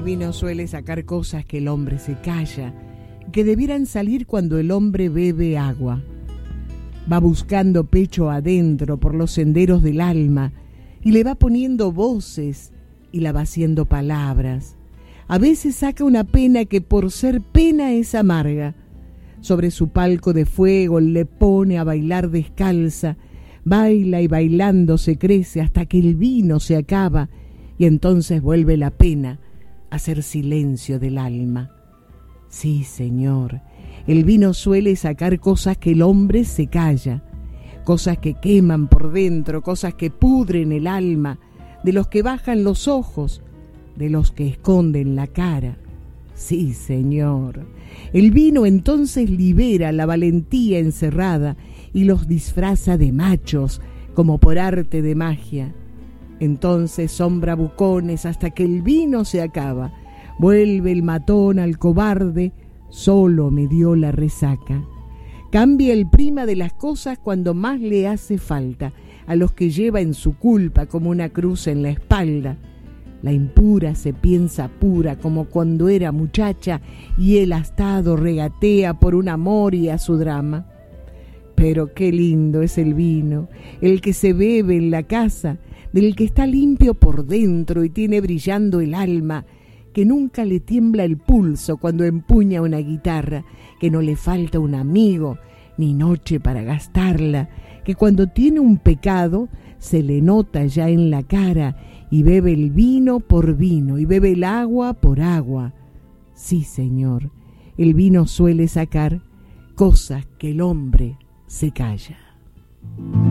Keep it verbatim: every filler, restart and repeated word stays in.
vino suele sacar cosas que el hombre se calla, que debieran salir cuando el hombre bebe agua. Va buscando pecho adentro por los senderos del alma y le va poniendo voces y la va haciendo palabras. A veces saca una pena que por ser pena es amarga. Sobre su palco de fuego le pone a bailar descalza, baila y bailando se crece hasta que el vino se acaba y entonces vuelve la pena a hacer silencio del alma. Sí, Señor, el vino suele sacar cosas que el hombre se calla, cosas que queman por dentro, cosas que pudren el alma, de los que bajan los ojos, de los que esconden la cara. Sí, Señor, el vino entonces libera la valentía encerrada y los disfraza de machos como por arte de magia. Entonces son bravucones hasta que el vino se acaba. Vuelve el matón al cobarde, solo me dio la resaca. Cambia el prima de las cosas cuando más le hace falta, a los que lleva en su culpa como una cruz en la espalda. La impura se piensa pura como cuando era muchacha y el astado regatea por un amor y a su drama. Pero qué lindo es el vino, el que se bebe en la casa, del que está limpio por dentro y tiene brillando el alma, que nunca le tiembla el pulso cuando empuña una guitarra, que no le falta un amigo ni noche para gastarla, que cuando tiene un pecado se le nota ya en la cara y bebe el vino por vino y bebe el agua por agua. Sí, Señor, el vino suele sacar cosas que el hombre se calla.